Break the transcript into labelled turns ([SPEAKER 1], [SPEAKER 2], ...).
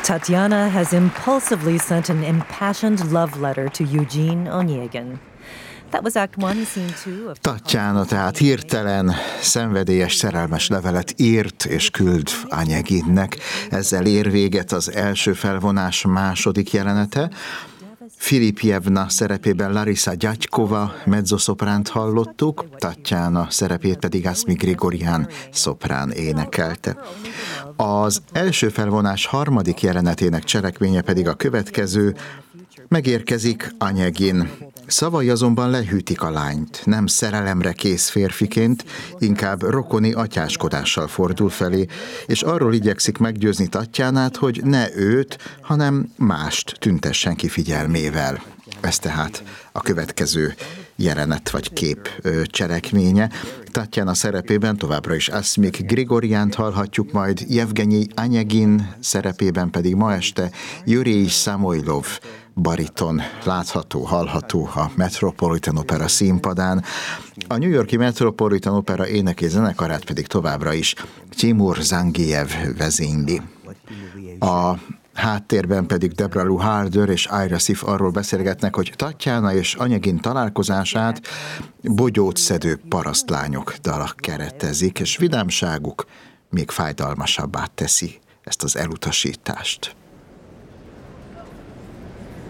[SPEAKER 1] Tatiana has impulsively sent an impassioned love letter to Eugene Onegin. That was Act 1, Scene 2 of...
[SPEAKER 2] Tatjana tehát hirtelen, szenvedélyes szerelmes levelet írt és küld Oneginnek. Ezzel ér véget az első felvonás második jelenete. Filipjevna szerepében Larisa Gyatykova mezzosopránt hallottuk, Tatjana szerepét pedig Asmi Grigoryan szoprán énekelte. Az első felvonás harmadik jelenetének cselekménye pedig a következő. Megérkezik Onegin. Szavai azonban lehűtik a lányt, nem szerelemre kész férfiként, inkább rokoni atyáskodással fordul felé, és arról igyekszik meggyőzni Tatjánát, hogy ne őt, hanem mást tüntessen ki figyelmével. Ez tehát a következő jelenet vagy kép cselekménye. Tatjana szerepében továbbra is Asmik Grigorjánt hallhatjuk, majd Jevgenyi Onegin szerepében pedig ma este Jurij Samoilov bariton látható, hallható a Metropolitan Opera színpadán. A New York-i Metropolitan Opera énekli zenekarát pedig továbbra is Timur Zangiyev vezényli. A háttérben pedig Debra Lou Harder és Ira Sif arról beszélgetnek, hogy Tatjana és Onegin találkozását bogyót szedő parasztlányok dala keretezik, és vidámságuk még fájdalmasabbá teszi ezt az elutasítást.